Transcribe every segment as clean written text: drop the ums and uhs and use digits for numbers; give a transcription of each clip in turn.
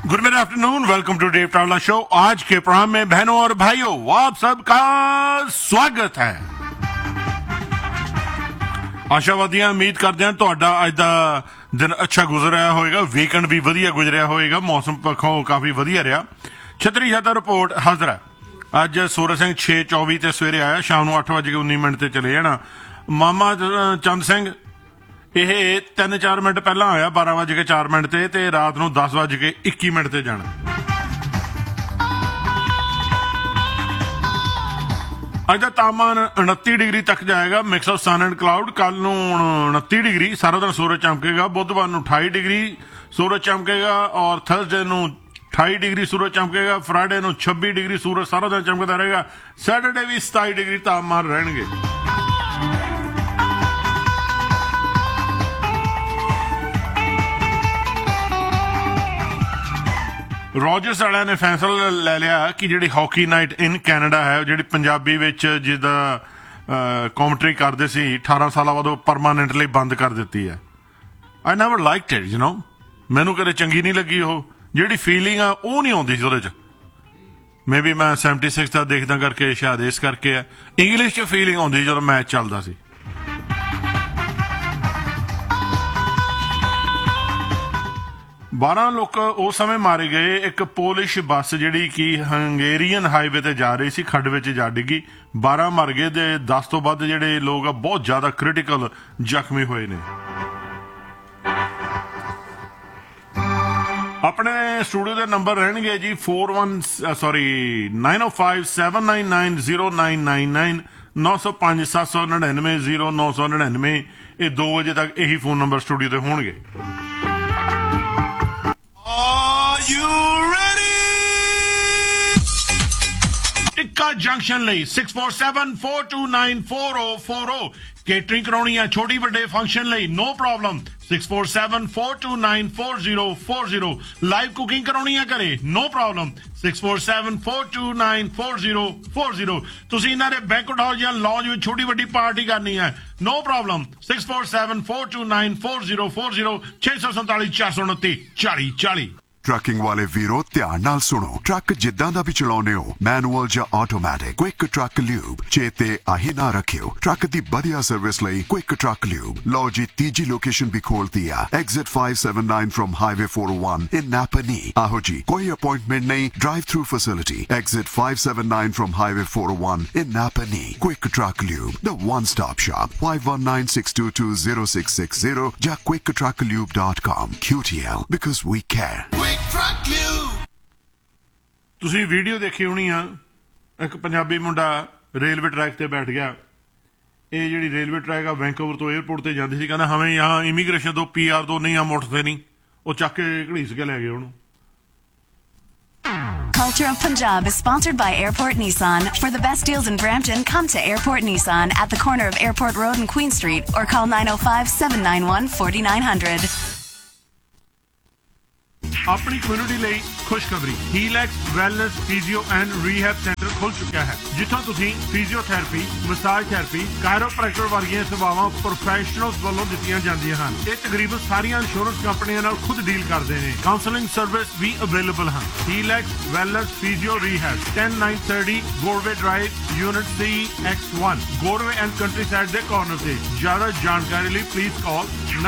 Good afternoon, welcome to Dave टावला show. आज के programme में बहनों और भाइयों आप सबका स्वागत है। आशावादियां उम्मीद करते हैं ਤੁਹਾਡਾ ਅੱਜ ਦਾ ਦਿਨ ਅੱਛਾ ਗੁਜ਼ਰਿਆ ਹੋਵੇਗਾ, ਵੀਕਐਂਡ ਵੀ ਵਧੀਆ ਗੁਜ਼ਰਿਆ ਹੋਵੇਗਾ, ਮੌਸਮ ਪੱਖੋਂ ਕਾਫੀ ਵਧੀਆ ਰਿਹਾ। ਛਤਰੀ ਛਾਤਾ ਰਿਪੋਰਟ ਹਾਜ਼ਰ ਹੈ। ਅੱਜ ਸੂਰਜ ਸਿੰਘ 6:24 ਤੇ ਸਵੇਰੇ ਆਇਆ, ਸ਼ਾਮ ਨੂੰ 8:19 ਤੇ ਚਲੇ ਜਾਣਾ। ਮਾਮਾ ਚੰਦ ਸਿੰਘ ਇਹ 3-4 ਮਿੰਟ ਪਹਿਲਾਂ ਆਇਆ 12:04 ਤੇ ਰਾਤ ਨੂੰ 10:21 ਤੇ ਜਾਣਾ। ਅੱਜ ਦਾ ਤਾਪਮਾਨ 29 ਡਿਗਰੀ ਤੱਕ ਜਾਏਗਾ, mix of son and cloud. ਕੱਲ ਨੂੰ 29 ਡਿਗਰੀ, ਸਾਰਾ ਦਿਨ ਸੂਰਜ ਚਮਕੇਗਾ। ਬੁੱਧਵਾਰ ਨੂੰ 28 ਡਿਗਰੀ ਸੂਰਜ ਚਮਕੇਗਾ ਔਰ ਥਰਸਡੇ ਨੂੰ 28 ਡਿਗਰੀ ਸੂਰਜ ਚਮਕੇਗਾ। ਫਰਾਈਡੇ ਨੂੰ 26 ਡਿਗਰੀ ਸੂਰਜ ਸਾਰਾ ਦਿਨ ਚਮਕਦਾ ਰਹੇਗਾ। ਸੈਟਰਡੇ ਵੀ 27 ਡਿਗਰੀ ਤਾਪਮਾਨ ਰਹਿਣਗੇ। ਰੋਜਰਸ ਵਾਲਿਆਂ ਨੇ ਫੈਸਲਾ ਲੈ ਲਿਆ ਕਿ ਜਿਹੜੀ ਹਾਕੀ ਨਾਈਟ ਇਨ ਕੈਨੇਡਾ ਹੈ, ਜਿਹੜੀ ਪੰਜਾਬੀ ਵਿੱਚ ਜਿਹਦਾ ਕਮੈਂਟਰੀ ਕਰਦੇ ਸੀ 18 ਸਾਲਾਂ ਬਾਅਦ, ਉਹ ਪਰਮਾਨੈਂਟਲੀ ਬੰਦ ਕਰ ਦਿੱਤੀ ਹੈ। I never liked it, you know. ਮੈਨੂੰ ਕਦੇ ਚੰਗੀ ਨਹੀਂ ਲੱਗੀ। ਉਹ ਜਿਹੜੀ ਫੀਲਿੰਗ ਆ ਉਹ ਨਹੀਂ ਆਉਂਦੀ ਸੀ ਉਹਦੇ 'ਚ। ਮੇ ਬੀ ਮੈਂ 76 ਦਾ ਦੇਖਦਾ ਕਰਕੇ, ਸ਼ਾਇਦ ਇਸ ਕਰਕੇ ਹੈ। ਇੰਗਲਿਸ਼ 'ਚ ਫੀਲਿੰਗ ਆਉਂਦੀ ਜਦੋਂ ਮੈਚ ਚੱਲਦਾ ਸੀ। ਬਾਰਾਂ ਲੋਕ ਉਸ ਸਮੇਂ ਮਾਰੇ ਗਏ। ਇੱਕ ਪੋਲਿਸ਼ ਬੱਸ ਜਿਹੜੀ ਕਿ ਹੰਗੇਰੀਅਨ ਹਾਈਵੇ ਤੇ ਜਾ ਰਹੀ ਸੀ, ਖੱਡ ਵਿੱਚ ਜਾ ਡਿੱਗੀ। 12 ਮਰ ਗਏ ਤੇ 10 ਤੋਂ ਵੱਧ ਜਿਹੜੇ ਲੋਕ ਆ ਬਹੁਤ ਜ਼ਿਆਦਾ ਕ੍ਰਿਟੀਕਲ ਜ਼ਖਮੀ ਹੋਏ ਨੇ। ਆਪਣੇ ਸਟੂਡੀਓ ਦੇ ਨੰਬਰ ਰਹਿਣਗੇ ਜੀ 9057990999 905 799 0999। ਇਹ 2 ਵਜੇ ਤੱਕ ਇਹੀ ਫੋਨ ਨੰਬਰ ਸਟੂਡੀਓ ਤੇ ਹੋਣਗੇ। You ready? ਟਿੱਕਾ ਜੰਕਸ਼ਨ ਲਈ 6474294040 ਕੇਟਰਿੰਗ ਕਰਾਉਣੀ ਹੈ ਛੋਟੀ ਵੱਡੇ ਫੰਕਸ਼ਨ ਲਈ, ਨੋ ਪ੍ਰੋਬਲਮ। 6474294040 ਲਾਈਵ ਕੁਕਿੰਗ ਕਰਾਉਣੀ ਹੈ ਘਰੇ, ਨੋ ਪ੍ਰੋਬਲਮ। 6474294040 ਤੁਸੀਂ ਇਹਨਾਂ ਦੇ ਬੈਂਕਟ ਹਾਲ ਜਾਂ ਲੌਂਜ ਵਿੱਚ ਛੋਟੀ ਵੱਡੀ ਪਾਰਟੀ ਕਰਨੀ ਹੈ, ਨੋ ਪ੍ਰੋਬਲਮ। 6474294040 647 429 4040। ਟਰੱਕਿੰਗ ਵਾਲੇ ਵੀਰੋ ਧਿਆਨ ਨਾਲ ਸੁਣੋ। ਟਰੱਕ ਜਿੱਦਾਂ ਦਾ ਵੀ ਚਲਾਉਂਦੇ ਹੋ, ਮੈਨੂਅਲ ਜਾਂ ਆਟੋਮੈਟਿਕ, ਕੁਇਕ ਟਰੱਕ ਲਿਊਬ ਚੇਤੇ ਆਹੀ ਨਾ ਰੱਖਿਓ। ਟਰੱਕ ਦੀ ਵਧੀਆ ਸਰਵਿਸ ਲਈ ਕੁਇਕ ਟਰੱਕ ਲਿਊਬ। ਲਓ ਜੀ, ਤੀਜੀ ਲੋਕੇਸ਼ਨ ਵੀ ਖੋਲਤੀ ਆ, ਐਗਜ਼ਿਟ 579 ਫਰਮ ਹਾਈਵੇ 401 ਇਨ ਨਾਪਨੀ। ਆਹੋ ਜੀ, ਕੋਈ ਅਪਾਇੰਟਮੈਂਟ ਨਹੀਂ, drive through facility. Exit 579 firm highway 401 in ਨਾਪਨੀ। Quick truck lube, the one stop shop. 5196220660 ਜਾਂ quicktrucklube.com। QTL, because we care। ਤੁਸੀਂ ਵੀਡੀਓ ਦੇਖੀ ਹੋਣੀ ਆ, ਇੱਕ ਪੰਜਾਬੀ ਮੁੰਡਾ ਰੇਲਵੇ ਟਰੈਕ ਤੇ ਬੈਠ ਗਿਆ। ਇਹ ਜਿਹੜੀ ਰੇਲਵੇ ਟਰੈਕ ਆ ਵੈਂਕੂਵਰ ਤੋਂ 에ਅਰਪੋਰਟ ਤੇ ਜਾਂਦੀ ਸੀ। ਕਹਿੰਦਾ ਹमें यहाँ इमिग्रेशन दो, PR दो, नहीं हम उठते नहीं। ਉਹ ਚੱਕ ਕੇ ਘੜੀਸ ਕੇ ਲੈ ਗਏ ਉਹਨੂੰ। Culture of Punjab is sponsored by Airport Nissan. For the best deals in Brampton, come to Airport Nissan at the corner of Airport Road and Queen Street, or call 905-791-4900. ਆਪਣੀ ਕਮਿਊਨਿਟੀ ਲਈ ਖੁਸ਼ਖਬਰੀ, ਹੀਲੈਕਸ wellness physio and rehab centre ਖੁੱਲ ਚੁੱਕਿਆ ਹੈ, ਜਿੱਥੋਂ ਤੁਸੀਂ physiotherapy, massage therapy, chiropractor ਵਰਗੀਆਂ ਸੇਵਾਵਾਂ professionals ਵੱਲੋਂ ਦਿੱਤੀਆਂ ਜਾਂਦੀਆਂ ਹਨ। ਇਹ ਤਕਰੀਬਨ ਸਾਰੀਆਂ ਇੰਸ਼ੋਰੈਂਸ ਕੰਪਨੀਆਂ ਨਾਲ ਖੁਦ ਡੀਲ ਕਰਦੇ ਨੇ। ਕਾਉਂਸਲਿੰਗ ਸਰਵਿਸ ਵੀ ਅਵੇਲੇਬਲ ਹਨ। ਹੀਲੈਕਸ wellness physio rehab 10930 ਗੋਰਵੇ drive, unit C X1, ਗੋਰਵੇ and country side ਦੇ ਕਾਰਨਰ ਤੇ। ਜ਼ਿਆਦਾ ਜਾਣਕਾਰੀ ਲਈ please call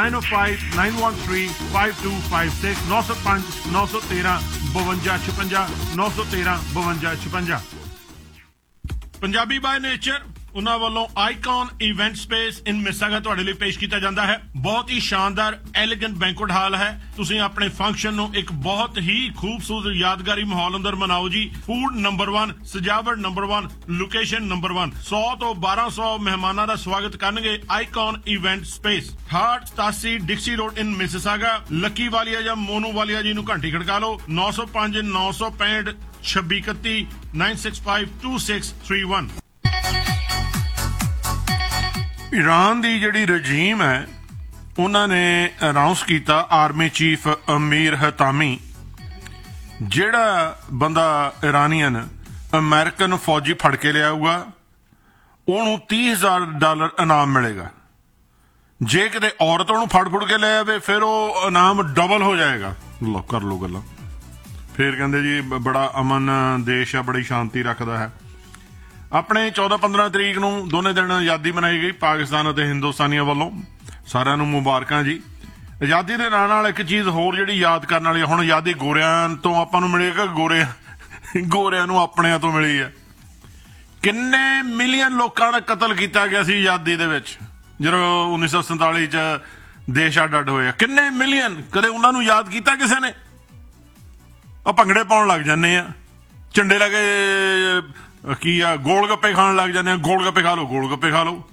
9059135256 905 913 5256 913 5256। Punjabi by nature ਉਹਨਾਂ ਵੱਲੋਂ ਆਈਕਨ ਇਵੈਂਟ ਸਪੇਸ ਇਨ ਮਿਸਾਗਾ ਤੁਹਾਡੇ ਲਈ ਪੇਸ਼ ਕੀਤਾ ਜਾਂਦਾ ਹੈ। ਬਹੁਤ ਹੀ ਸ਼ਾਨਦਾਰ ਐਲੀਗੈਂਟ ਬੈਂਕੁਏਟ ਹਾਲ ਹੈ। ਤੁਸੀਂ ਆਪਣੇ ਫੰਕਸ਼ਨ ਨੂੰ ਇੱਕ ਬਹੁਤ ਹੀ ਖੂਬਸੂਰਤ ਯਾਦਗਾਰੀ ਮਾਹੌਲ ਅੰਦਰ ਮਨਾਓ ਜੀ। ਫੂਡ ਨੰਬਰ 1, ਸਜਾਵਟ ਨੰਬਰ 1, ਲੋਕੇਸ਼ਨ ਨੰਬਰ 1। 100 ਤੋਂ 1200 ਮਹਿਮਾਨਾਂ ਦਾ ਸਵਾਗਤ ਕਰਨਗੇ ਆਈਕਨ ਇਵੈਂਟ ਸਪੇਸ। 87 ਡਿਕਸੀ ਰੋਡ ਇਨ ਮਿਸਿਸਾਗਾ। ਲੱਕੀ ਵਾਲੀਆ ਜਾਂ ਮੋਨੂ ਵਾਲੀਆ ਜੀ ਨੂੰ ਘੰਟੀ ਖੜਕਾ ਲਓ। 905 965 2631 965 2631। ਈਰਾਨ ਦੀ ਜਿਹੜੀ ਰਜੀਮ ਹੈ ਉਹਨਾਂ ਨੇ ਅਨਾਉਂਸ ਕੀਤਾ, ਆਰਮੀ ਚੀਫ ਅਮੀਰ ਹਤਾਮੀ, ਜਿਹੜਾ ਬੰਦਾ ਇਰਾਨੀਅਨ ਅਮਰੀਕਨ ਫੌਜੀ ਫੜ ਕੇ ਲਿਆਊਗਾ ਉਹਨੂੰ $30,000 ਇਨਾਮ ਮਿਲੇਗਾ। ਜੇ ਕਿਤੇ ਔਰਤ ਉਹਨੂੰ ਫੜ ਕੇ ਲੈ ਆਵੇ ਫਿਰ ਉਹ ਇਨਾਮ ਡਬਲ ਹੋ ਜਾਏਗਾ। ਲੋ ਕਰ ਲੋ ਗੱਲਾਂ। ਫਿਰ ਕਹਿੰਦੇ ਜੀ ਬੜਾ ਅਮਨ ਦੇਸ਼ ਆ, ਬੜੀ ਸ਼ਾਂਤੀ ਰੱਖਦਾ ਹੈ। ਆਪਣੇ 14-15 ਤਰੀਕ ਨੂੰ ਦੋਨੇ ਦਿਨ ਆਜ਼ਾਦੀ ਮਨਾਈ ਗਈ ਪਾਕਿਸਤਾਨ ਅਤੇ ਹਿੰਦੁਸਤਾਨੀਆਂ ਵੱਲੋਂ। ਸਾਰਿਆਂ ਨੂੰ ਮੁਬਾਰਕਾਂ ਜੀ। ਆਜ਼ਾਦੀ ਦੇ ਨਾਲ ਇੱਕ ਚੀਜ਼ ਹੋਰ ਜਿਹੜੀ ਯਾਦ ਕਰਨ ਵਾਲੀ, ਹੁਣ ਆਜ਼ਾਦੀ ਗੋਰਿਆਂ ਤੋਂ ਆਪਾਂ ਨੂੰ ਮਿਲੀ ਕਿ ਗੋਰਿਆਂ ਨੂੰ ਆਪਣਿਆਂ ਤੋਂ ਮਿਲੀ ਹੈ। ਕਿੰਨੇ ਮਿਲੀਅਨ ਲੋਕਾਂ ਦਾ ਕਤਲ ਕੀਤਾ ਗਿਆ ਸੀ ਆਜ਼ਾਦੀ ਦੇ ਵਿੱਚ ਜਦੋਂ 1947 ਚ ਦੇਸ਼ ਅੱਡ ਹੋਇਆ। ਕਿੰਨੇ ਮਿਲੀਅਨ, ਕਦੇ ਉਹਨਾਂ ਨੂੰ ਯਾਦ ਕੀਤਾ ਕਿਸੇ ਨੇ? ਉਹ ਭੰਗੜੇ ਪਾਉਣ ਲੱਗ ਜਾਂਦੇ ਆ, ਝੰਡੇ ਲਾ ਕੇ ਕੀ ਆ ਗੋਲ ਗੱਪੇ ਖਾਣ ਲੱਗ ਜਾਂਦੇ ਆ, ਗੋਲ ਗੱਪੇ ਖਾ ਲਓ, ਗੋਲ ਗੱਪੇ ਖਾ ਲਓ।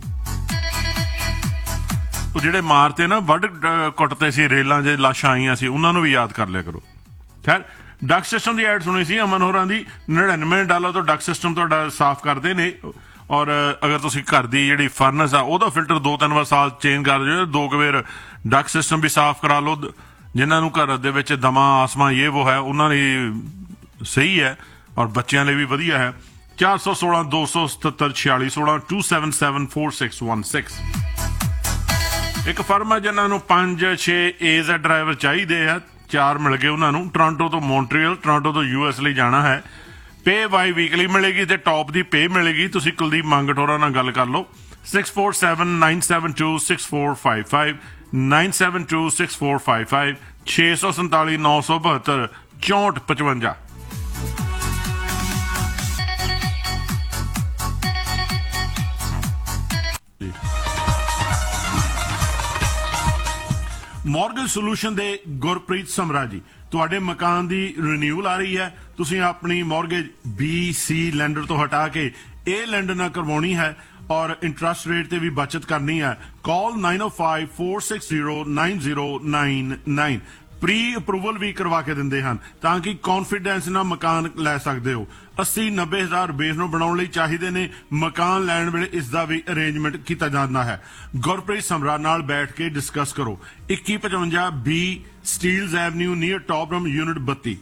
ਉਹ ਜਿਹੜੇ ਮਾਰਤੇ ਨਾ, ਵੱਢ ਕੁੱਟਤੇ ਸੀ, ਰੇਲਾਂ 'ਚ ਲਾਸ਼ਾਂ ਆਈਆਂ ਸੀ, ਉਹਨਾਂ ਨੂੰ ਵੀ ਯਾਦ ਕਰ ਲਿਆ ਕਰੋ। ਖੈਰ, ਡਕ ਸਿਸਟਮ ਦੀ ਐਡ ਸੁਣੀ ਸੀ ਅਮਨ ਹੋਰਾਂ ਦੀ। $99 ਤੋਂ ਡਕ ਸਿਸਟਮ ਤੁਹਾਡਾ ਸਾਫ਼ ਕਰਦੇ ਨੇ। ਔਰ ਅਗਰ ਤੁਸੀਂ ਘਰ ਦੀ ਜਿਹੜੀ ਫਰਨਸ ਆ ਉਹਦਾ ਫਿਲਟਰ 2-3 ਵਾਰ ਸਾਲ ਚੇਂਜ ਕਰ ਦਿਓ, 2 ਵਾਰ ਡਕ ਸਿਸਟਮ ਵੀ ਸਾਫ਼ ਕਰਾ ਲਓ। ਜਿਨ੍ਹਾਂ ਨੂੰ ਘਰ ਦੇ ਵਿੱਚ ਦਮਾ ਆਸਮਾ ਇਹ ਵੋ ਹੈ, ਉਹਨਾਂ ਲਈ ਸਹੀ ਹੈ ਔਰ ਬੱਚਿਆਂ ਲਈ ਵੀ ਵਧੀਆ ਹੈ। 416 277 4616 2774616। ਇੱਕ ਫਰਮ ਹੈ ਜਿਨ੍ਹਾਂ ਨੂੰ 5-6 ਏਜ਼ ਡਰਾਈਵਰ ਚਾਹੀਦੇ ਆ, 4 ਮਿਲ ਗਏ ਉਹਨਾਂ ਨੂੰ। ਟੋਰਾਂਟੋ ਤੋਂ ਮੌਂਟਰੀਅਲ, ਟੋਰਾਂਟੋ ਤੋਂ US ਲਈ ਜਾਣਾ ਹੈ। ਪੇ ਬਾਈ ਵੀਕਲੀ ਮਿਲੇਗੀ ਤੇ ਟੌਪ ਦੀ ਪੇ ਮਿਲੇਗੀ। ਤੁਸੀਂ ਕੁਲਦੀਪ ਮੰਗਟੋਰਾ ਨਾਲ ਗੱਲ ਕਰ ਲਓ। 6479726455 9726455 647 972 6455। ਮੌਰਗੇਜ ਸੋਲੂਸ਼ਨ ਦੇ ਗੁਰਪ੍ਰੀਤ ਸਮਰਾ ਜੀ, ਤੁਹਾਡੇ ਮਕਾਨ ਦੀ ਰੀਨਿਊਅਲ ਆ ਰਹੀ ਹੈ। ਤੁਸੀਂ ਆਪਣੀ ਮੌਰਗੇਜ BC ਲੈਂਡਰ ਤੋਂ ਹਟਾ ਕੇ ਇਹ ਲੈਂਡਰ ਨਾਲ ਕਰਵਾਉਣੀ ਹੈ ਔਰ ਇੰਟਰਸਟ ਰੇਟ ਤੇ ਵੀ ਬਚਤ ਕਰਨੀ ਹੈ। ਕਾਲ 9054609099। ਪ੍ਰੀ ਅਪਰੂਵਲ ਵੀ ਕਰਵਾ ਕੇ ਦਿੰਦੇ ਹਨ ਤਾਂ ਕਿ ਕੌਨਫੀਡੈਂਸ ਨਾਲ ਮਕਾਨ ਲੈ ਸਕਦੇ ਹੋ। 80-90 ਹਜ਼ਾਰ ਬੇਸ ਨੂੰ ਬਣਾਉਣ ਲਈ ਚਾਹੀਦੇ ਨੇ। ਮਕਾਨ ਲੈਣ ਵੇਲੇ ਇਸ ਦਾ ਵੀ ਅਰੇਂਜਮੈਂਟ ਕੀਤਾ ਜਾਂਦਾ ਹੈ। ਗੁਰਪ੍ਰੀਤ ਸਮਰਾ ਨਾਲ ਬੈਠ ਕੇ ਡਿਸਕਸ ਕਰੋ। 2155 B ਸਟੀਲਜ਼ ਐਵਨਿਊ ਨੀਅਰ ਟੌਪਰਮ ਯੂਨਿਟ 32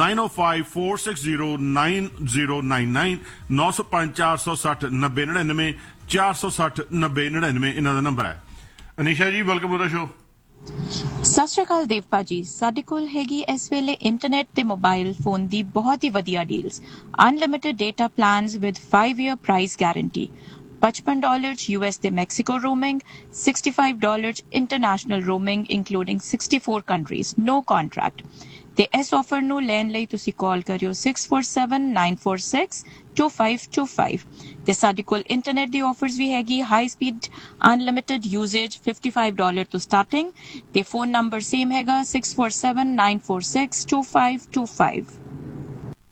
9054609099 905-460-9099 460-9099 ਇਹਨਾਂ ਦਾ ਨੰਬਰ ਹੈ। ਅਨੀਸ਼ਾ ਜੀ, ਵੈਲਕਮ ਟੂ ਦ ਸ਼ੋ। ਸਤਿ ਸ਼੍ਰੀ ਅਕਾਲ ਦੇਵ ਭਾਜੀ। ਸਾਡੇ ਕੋਲ ਹੈਗੀ ਇਸ ਵੇਲੇ ਇੰਟਰਨੈਟ ਤੇ ਮੋਬਾਈਲ ਫੋਨ ਦੀ ਬਹੁਤ ਹੀ ਵਧੀਆ deals. Unlimited data plans with 5-year price guarantee. $55 US ਤੇ Mexico roaming, $65 international roaming including 64 countries, no contract। ਤੇ ਇਸ ਆਫਰ ਨੂੰ ਲੈਣ ਲਈ ਤੁਸੀਂ ਕਾਲ ਕਰਿਓ 6479462525। ਤੇ ਸਾਡੇ ਕੋਲ ਇੰਟਰਨੈਟ ਦੀ ਆਫਰਸ ਵੀ ਹੈਗੀ। ਹਾਈ ਸਪੀਡ ਅਨਲਿਮਿਟਿਡ ਯੂਜ਼ੇਜ $55 ਤੋਂ ਸਟਾਰਟਿੰਗ। ਤੇ ਫੋਨ ਨੰਬਰ ਸੇਮ ਹੈਗਾ 6479462525।